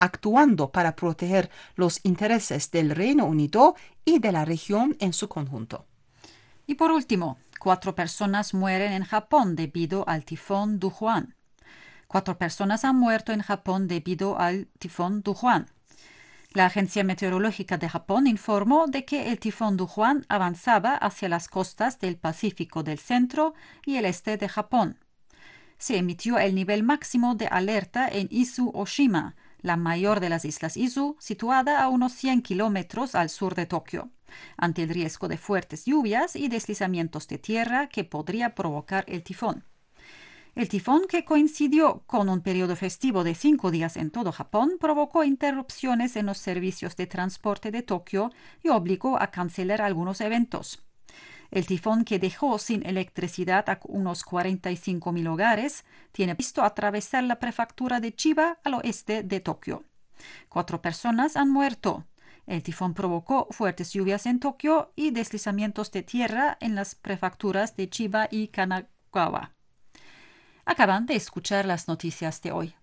actuando para proteger los intereses del Reino Unido y de la región en su conjunto. Y por último, 4 personas mueren en Japón debido al tifón Dujuan. 4 personas han muerto en Japón debido al tifón Dujuan. La Agencia Meteorológica de Japón informó de que el tifón Dujuan avanzaba hacia las costas del Pacífico del centro y el este de Japón. Se emitió el nivel máximo de alerta en Izu Oshima, la mayor de las islas Izu, situada a unos 100 kilómetros al sur de Tokio, ante el riesgo de fuertes lluvias y deslizamientos de tierra que podría provocar el tifón. El tifón, que coincidió con un periodo festivo de 5 días en todo Japón, provocó interrupciones en los servicios de transporte de Tokio y obligó a cancelar algunos eventos. El tifón, que dejó sin electricidad a unos 45.000 hogares, tiene previsto atravesar la prefectura de Chiba al oeste de Tokio. 4 personas han muerto. El tifón provocó fuertes lluvias en Tokio y deslizamientos de tierra en las prefecturas de Chiba y Kanagawa. Acaban de escuchar las noticias de hoy.